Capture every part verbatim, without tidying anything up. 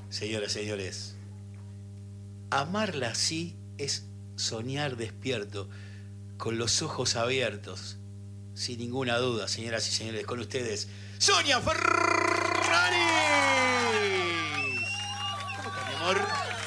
Señoras, señores, amarla así es soñar despierto, con los ojos abiertos, sin ninguna duda, señoras y señores, con ustedes, Sonia Ferrari. ¿Cómo estás, mi amor?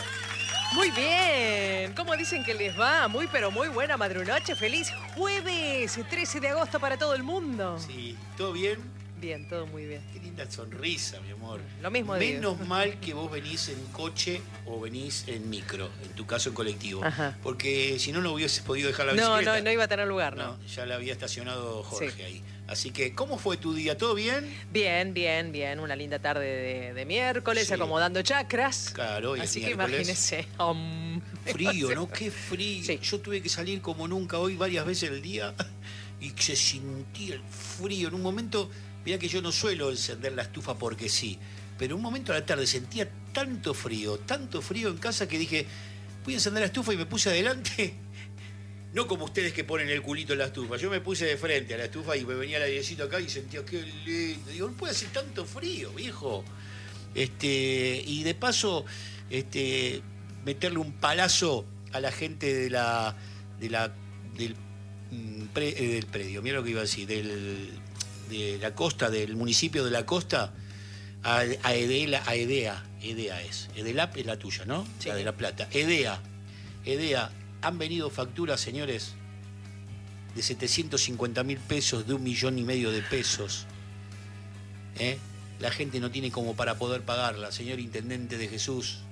Muy bien. ¿Cómo dicen que les va? Muy, pero muy buena madrunoche. Feliz jueves, trece de agosto para todo el mundo. Sí, ¿todo bien? Bien, todo muy bien. Qué linda sonrisa, mi amor. Lo mismo Menos digo. mal que vos venís en coche o venís en micro, en tu caso en colectivo. Ajá. Porque si no, no hubieses podido dejar la No, bicicleta. no, no iba a tener lugar, ¿no? No, ya la había estacionado Jorge Sí. ahí. Así que, ¿cómo fue tu día? ¿Todo bien? Bien, bien, bien. Una linda tarde de, de miércoles, Sí. acomodando chakras. Claro, hoy es Así que miércoles. imagínese. Um, Frío, ¿no? Qué frío. Sí. Yo tuve que salir como nunca hoy varias veces el día y se sentía el frío. En un momento, mirá que yo no suelo encender la estufa porque sí, pero en un momento a la tarde sentía tanto frío, tanto frío en casa que dije, voy a encender la estufa y me puse adelante. No como ustedes que ponen el culito en la estufa. Yo me puse de frente a la estufa y me venía el airecito acá y sentía qué lindo. Digo, no puede hacer tanto frío, viejo. Este, y de paso, este, meterle un palazo a la gente de la, de la, del, mm, pre, eh, del predio, mira lo que iba a decir, del, de la costa, del municipio de la costa, a, a Edela, a Edea, Edea es, Edelap es la tuya, ¿no? Sí. La de La Plata. Edea, Edea, han venido facturas, señores, de setecientos cincuenta mil pesos, de un millón y medio de pesos. ¿Eh? La gente no tiene como para poder pagarla. Señor Intendente de Jesús,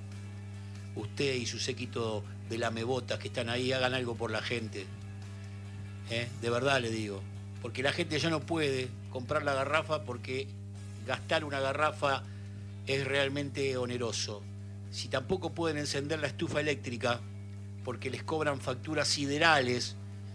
usted y su séquito de lamebotas que están ahí, hagan algo por la gente. ¿Eh? De verdad le digo. Porque la gente ya no puede comprar la garrafa porque gastar una garrafa es realmente oneroso. Si tampoco pueden encender la estufa eléctrica porque les cobran facturas siderales,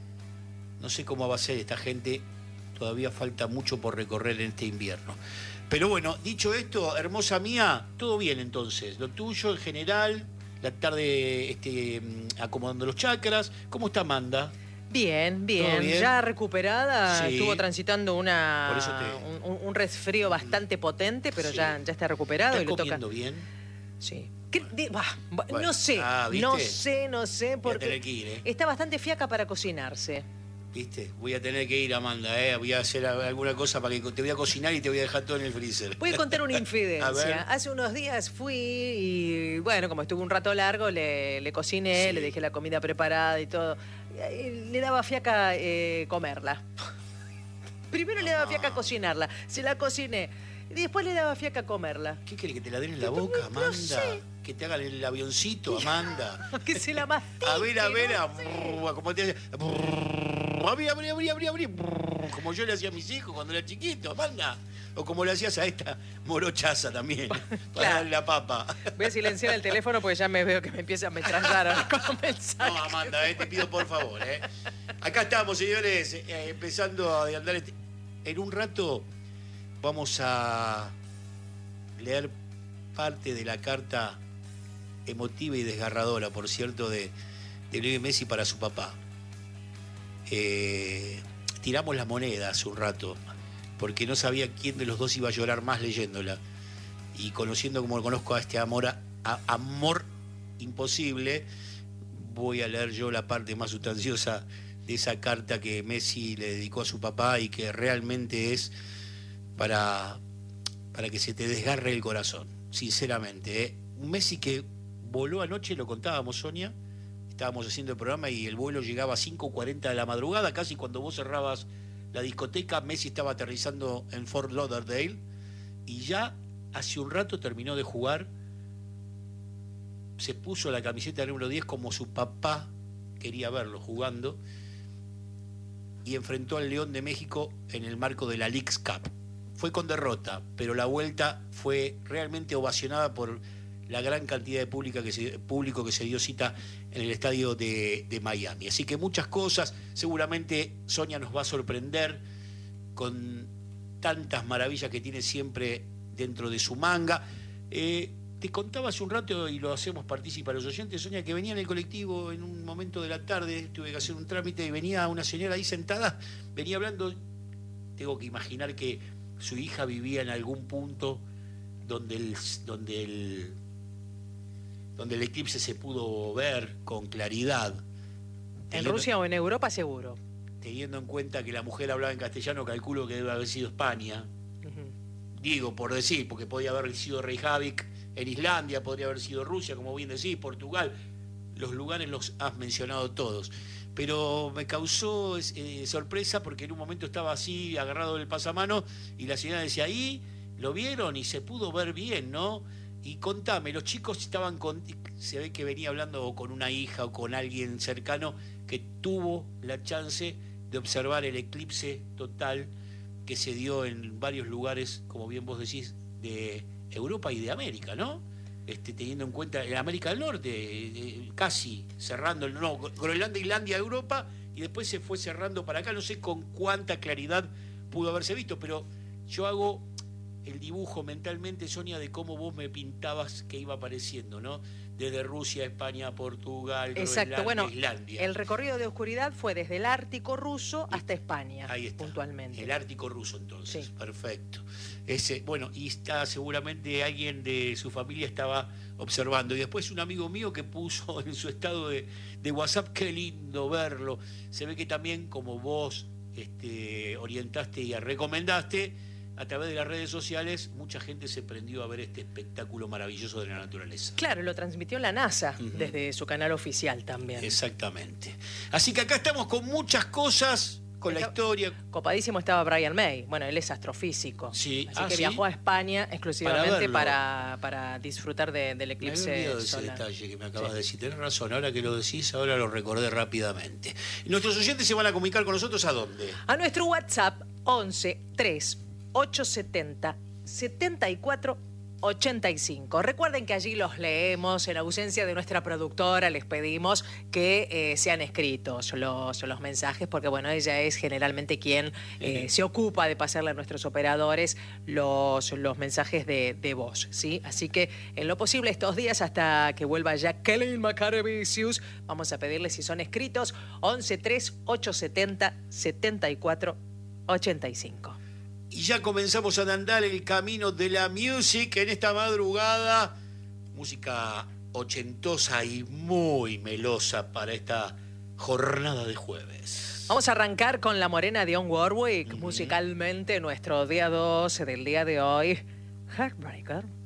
no sé cómo va a ser esta gente. Todavía falta mucho por recorrer en este invierno. Pero bueno, dicho esto, hermosa mía, todo bien entonces. Lo tuyo en general, la tarde este, acomodando los chakras. ¿Cómo está Amanda? Bien, bien, bien. ya recuperada, Sí. estuvo transitando una Por eso te- un, un resfrío bastante potente, pero Sí. ya, ya está recuperado. ¿Estás y le toca. comiendo bien? Sí. ¿Qué- de- bah, bah, Bueno. no sé, Ah, ¿viste? no sé, no sé, Voy a porque tener que ir, ¿eh? está bastante fiaca para cocinarse. ¿Viste? Voy a tener que ir, Amanda, ¿eh? Voy a hacer alguna cosa para que te voy a cocinar y te voy a dejar todo en el freezer. Voy a contar una A ver. infidencia. Hace unos días fui y, bueno, como estuve un rato largo, le, le cociné, Sí. le dejé la comida preparada y todo. Y le daba fiaca eh, comerla. Primero le daba fiaca cocinarla, se la cociné. Y después le daba fiaca comerla. ¿Qué querés que te la den en la No, boca, no Amanda? sé. Que te hagan el avioncito, Amanda. Que se la mastique. A ver, a ver, no a... sé. como te hace... Abrí, abrí, abrí, abrí, abrí. Como yo le hacía a mis hijos cuando era chiquito, Amanda. O como le hacías a esta morochaza también, para Claro. darle la papa. Voy a silenciar el teléfono porque ya me veo que me empieza a metrallar con mensajes. No, Amanda, eh, te pido por favor. Eh. Acá estamos, señores, eh, empezando a andar. Este... En un rato vamos a leer parte de la carta emotiva y desgarradora, por cierto, de, de Lionel Messi para su papá. Eh, tiramos la moneda hace un rato, porque no sabía quién de los dos iba a llorar más leyéndola. Y conociendo como conozco a este amor, a, a, amor imposible, voy a leer yo la parte más sustanciosa de esa carta que Messi le dedicó a su papá y que realmente es para, para que se te desgarre el corazón, sinceramente. ¿eh? Un Messi que voló anoche, lo contábamos, Sonia, estábamos haciendo el programa y el vuelo llegaba a cinco cuarenta de la madrugada, casi cuando vos cerrabas la discoteca. Messi estaba aterrizando en Fort Lauderdale y ya hace un rato terminó de jugar, se puso la camiseta número diez como su papá quería verlo jugando y enfrentó al León de México en el marco de la Leagues Cup. Fue con derrota, pero la vuelta fue realmente ovacionada por la gran cantidad de pública que se, público que se dio cita en el estadio de, de Miami. Así que muchas cosas, seguramente Sonia nos va a sorprender con tantas maravillas que tiene siempre dentro de su manga. Eh, te contaba hace un rato, y lo hacemos partícipe a los oyentes, Sonia, que venía en el colectivo en un momento de la tarde, tuve que hacer un trámite y venía una señora ahí sentada, venía hablando, tengo que imaginar que su hija vivía en algún punto donde el, donde el donde el eclipse se pudo ver con claridad. En teniendo, Rusia o en Europa seguro. Teniendo en cuenta que la mujer hablaba en castellano, calculo que debe haber sido España. Uh-huh. Digo, por decir, porque podía haber sido Reykjavik en Islandia, podría haber sido Rusia, como bien decís, Portugal. Los lugares los has mencionado todos. Pero me causó eh, sorpresa porque en un momento estaba así, agarrado del pasamano, y la señora decía, ahí lo vieron y se pudo ver bien, ¿no? Y contame, los chicos estaban con... Se ve que venía hablando con una hija o con alguien cercano que tuvo la chance de observar el eclipse total que se dio en varios lugares, como bien vos decís, de Europa y de América, ¿no? Este, teniendo en cuenta en América del Norte, eh, casi cerrando, no, Groenlandia, Islandia, Europa, y después se fue cerrando para acá. No sé con cuánta claridad pudo haberse visto, pero yo hago el dibujo mentalmente, Sonia, de cómo vos me pintabas que iba apareciendo, ¿no? Desde Rusia, España, Portugal, Exacto. Groenlandia, Bueno, Islandia. El recorrido de oscuridad fue desde el Ártico ruso hasta España. Ahí está, puntualmente. El Ártico ruso, entonces. Sí. Perfecto. Ese, bueno, y está seguramente alguien de su familia estaba observando. Y después un amigo mío que puso en su estado de, de WhatsApp, qué lindo verlo. Se ve que también, como vos este, orientaste y recomendaste, a través de las redes sociales, mucha gente se prendió a ver este espectáculo maravilloso de la naturaleza. Claro, lo transmitió la NASA, uh-huh, desde su canal oficial también. Exactamente. Así que acá estamos con muchas cosas, con Está, la historia. Copadísimo estaba Brian May. Bueno, él es astrofísico. Sí. Así ah, que ¿sí? viajó a España exclusivamente para, para, para disfrutar de, del eclipse me había olvidado solar. Ese detalle que me acabas sí. de decir. Tenés razón, ahora que lo decís, ahora lo recordé rápidamente. ¿Nuestros oyentes se van a comunicar con nosotros a dónde? A nuestro WhatsApp once tres ocho setenta setenta y cuatro ochenta y cinco. Recuerden que allí los leemos. En ausencia de nuestra productora les pedimos que eh, sean escritos los, los mensajes, porque bueno, ella es generalmente quien eh, se ocupa de pasarle a nuestros operadores los, los mensajes de, de voz, ¿sí? Así que en lo posible estos días, hasta que vuelva Jacqueline Macarevicius, vamos a pedirles si son escritos. once tres ocho setenta setenta y cuatro ochenta y cinco. Y ya comenzamos a andar el camino de la music en esta madrugada. Música ochentosa y muy melosa para esta jornada de jueves. Vamos a arrancar con La Morena de On Warwick, uh-huh. musicalmente nuestro día dos del día de hoy, Heartbreaker.